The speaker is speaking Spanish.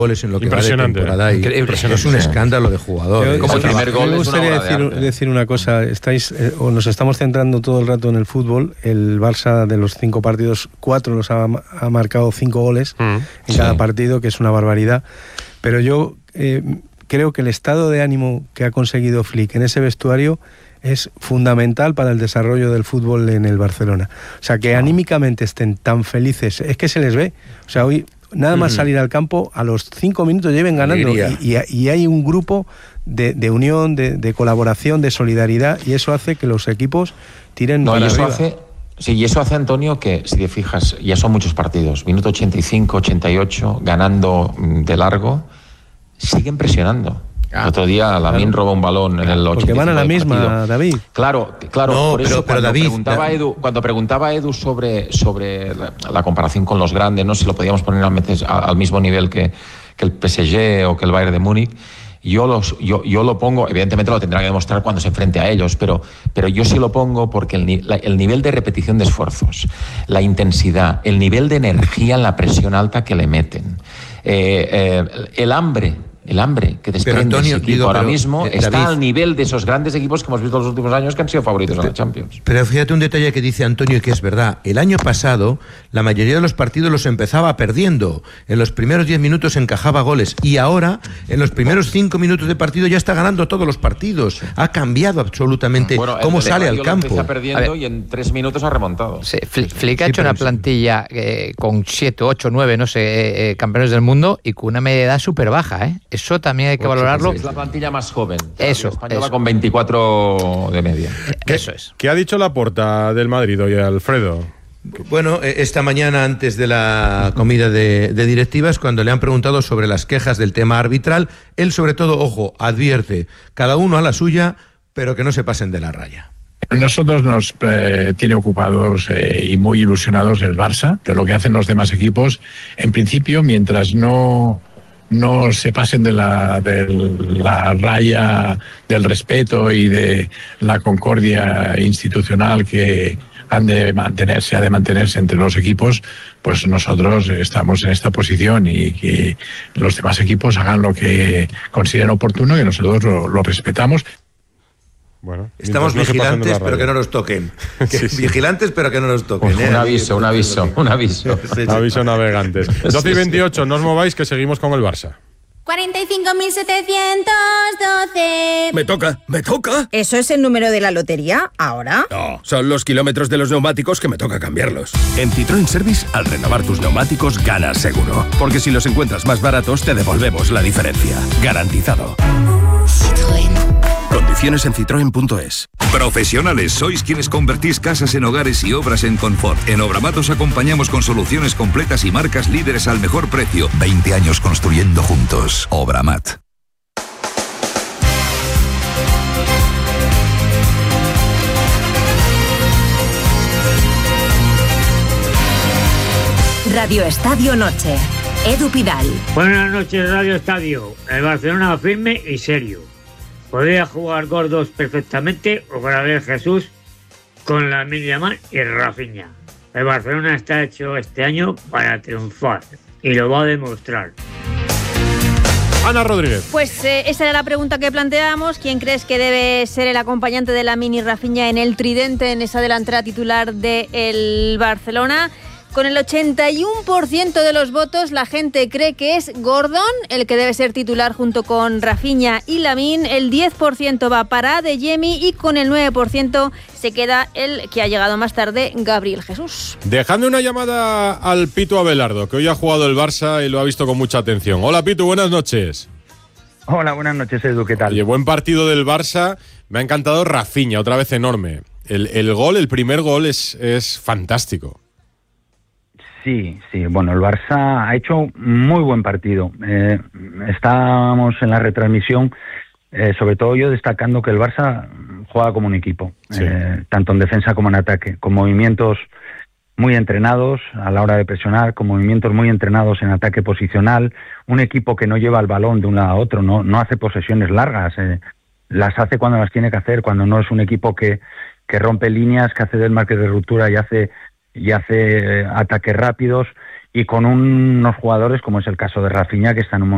goles en lo que va de temporada y es un escándalo de jugador. Como el primer gol. Me gustaría decir una cosa. Nos estamos centrando todo el rato en el fútbol. El Barça, de los 5 partidos, 4 los ha marcado 5 goles en cada partido, que es una barbaridad. Pero yo creo que el estado de ánimo que ha conseguido Flick en ese vestuario es fundamental para el desarrollo del fútbol en el Barcelona. O sea, que anímicamente estén tan felices, es que se les ve. O sea, hoy nada más salir al campo, a los 5 minutos lleven ganando y hay un grupo de unión, de colaboración, de solidaridad, y eso hace que los equipos tiren para arriba. Y eso hace, Antonio, que si te fijas, ya son muchos partidos, minuto 85, 88, ganando de largo, siguen presionando. El otro día Lamine roba un balón en el 85. Porque van a la misma, partido. David. Claro, no, por eso pero David, cuando preguntaba Edu sobre la comparación con los grandes, no si lo podíamos poner al mismo nivel que el PSG o que el Bayern de Múnich, yo lo pongo, evidentemente lo tendrá que demostrar cuando se enfrente a ellos, pero yo sí lo pongo porque el nivel de repetición de esfuerzos, la intensidad, el nivel de energía en la presión alta que le meten, el hambre que desprende ese equipo ahora mismo está David, al nivel de esos grandes equipos que hemos visto en los últimos años que han sido favoritos en la Champions. Pero fíjate un detalle que dice Antonio y que es verdad. El año pasado la mayoría de los partidos los empezaba perdiendo. En los primeros 10 minutos encajaba goles y ahora en los primeros 5 minutos de partido ya está ganando todos los partidos. Ha cambiado absolutamente cómo sale al campo. Está perdiendo y en 3 minutos ha remontado. Sí, Flick ha hecho una plantilla con 7, 8, 9, no sé, campeones del mundo y con una media de edad súper baja, ¿eh? Eso también hay que valorarlo. Es la plantilla más joven. Eso. La española con 24 de media. Eso es. ¿Qué ha dicho Laporta del Madrid hoy, Alfredo? Bueno, esta mañana antes de la comida de directivas, cuando le han preguntado sobre las quejas del tema arbitral, él sobre todo, ojo, advierte, cada uno a la suya, pero que no se pasen de la raya. Nosotros nos tiene ocupados y muy ilusionados el Barça, de lo que hacen los demás equipos. En principio, mientras no se pasen de la raya del respeto y de la concordia institucional que ha de mantenerse entre los equipos, pues nosotros estamos en esta posición y que los demás equipos hagan lo que consideren oportuno y nosotros lo respetamos. Bueno, estamos vigilantes, pero que no nos toquen. Vigilantes, pero que no nos toquen. Un aviso. Aviso navegantes. 12 y 28, no os mováis que seguimos con el Barça. 45.712. Me toca. ¿Eso es el número de la lotería ahora? No, son los kilómetros de los neumáticos que me toca cambiarlos. En Citroën Service, al renovar tus neumáticos, ganas seguro. Porque si los encuentras más baratos, te devolvemos la diferencia. Garantizado. Citroën. Condiciones en citroen.es. Profesionales, sois quienes convertís casas en hogares y obras en confort. En Obramat os acompañamos con soluciones completas y marcas líderes al mejor precio. 20 años construyendo juntos. Obramat. Radio Estadio Noche. Edu Pidal. Buenas noches, Radio Estadio. El Barcelona firme y serio. Podría jugar Gordos perfectamente o Gabriel Jesús con Lamine Yamal y Rafinha. El Barcelona está hecho este año para triunfar y lo va a demostrar. Ana Rodríguez. Pues esa era la pregunta que planteábamos. ¿Quién crees que debe ser el acompañante de Lamine y Rafinha en el tridente, en esa delantera titular del Barcelona? Con el 81% de los votos, la gente cree que es Gordon el que debe ser titular junto con Rafinha y Lamine. El 10% va para Adeyemi y con el 9% se queda el que ha llegado más tarde, Gabriel Jesús. Dejadme una llamada al Pitu Abelardo, que hoy ha jugado el Barça y lo ha visto con mucha atención. Hola Pitu, buenas noches. Hola, buenas noches Edu, ¿qué tal? Oye, buen partido del Barça, me ha encantado Rafinha, otra vez enorme. El primer gol es fantástico. Sí, bueno, el Barça ha hecho muy buen partido. Estábamos en la retransmisión, sobre todo yo destacando que el Barça juega como un equipo, sí. Tanto en defensa como en ataque, con movimientos muy entrenados a la hora de presionar, con movimientos muy entrenados en ataque posicional, un equipo que no lleva el balón de un lado a otro, no hace posesiones largas, las hace cuando las tiene que hacer, cuando no es un equipo que rompe líneas, que hace desmarques de ruptura y hace ataques rápidos, y con unos jugadores como es el caso de Rafinha, que está en un